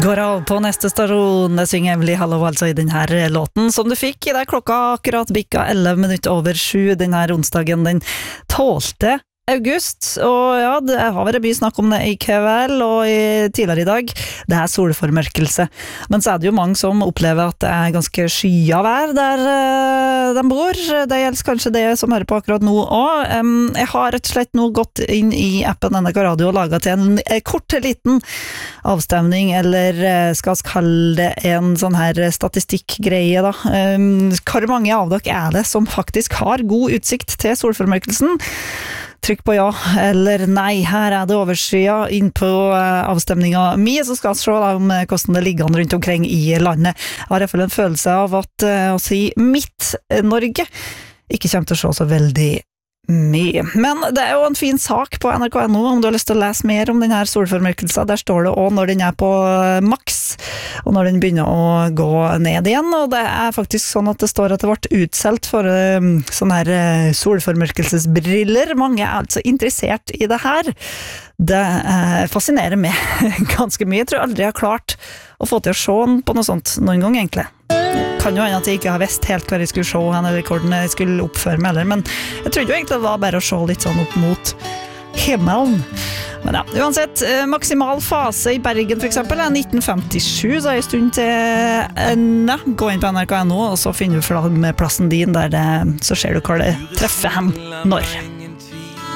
Går av på neste stasjon, det synger Emily Hallow altså i denne låten, som du fikk i det klokka akkurat bikka 11 minutter over 7 denne onsdagen den 12. august, og ja, det har vært mye snakk om det i kveld og tidligere i dag. Det er solformørkelse, men så er det jo mange som opplever at det er ganske skya vær der de bor. Det gjelder kanskje det som hører på akkurat nå også. Jeg har rett og slett nå gått inn i appen NRK Radio og laget til en kort liten avstemning, eller skal vi kalle det en sånn her statistikkgreie da. Hvor mange av dere er det som faktisk har god utsikt til solformørkelsen? Trykk på ja eller nei. Her er det overskya inn på avstemningen min, så skal vi se om hvordan det ligger an rundt omkring i landet. Jeg har i hvert fall en følelse av at å si Midt-Norge ikke kommer til å se så veldig mye. Men det er jo en fin sak på NRK.no om du har lyst til å lese mer om denne solformørkelsen. Der står det også når den er på maks, og når den begynner å gå ned igjen, og det er faktisk sånn at det står at det ble utselt for sånne her solformørkelsesbriller. Mange er altså interessert i det her. Det fascinerer meg ganske mye. Jeg tror aldri jeg har klart å få til å se på noe sånt noen gang egentlig. Kan jo hende at jeg ikke har visst helt hva jeg skulle se eller hvordan jeg skulle oppføre meg eller, men jeg trodde jo egentlig det var bare å se litt sånn opp mot himmelen. Men ja, uansett, maksimal fase i Bergen for eksempel er 1957, så er det en stund til gå inn på NRK.no, og så finner du fram med plassen din der så ser du hva det treffer hen når.